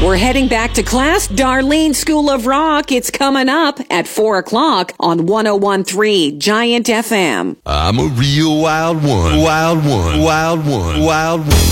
We're heading back to class. Darlene School of Rock. It's coming up at 4 o'clock on 101.3 Giant FM. I'm a real wild one. Wild one. Wild one. Wild one.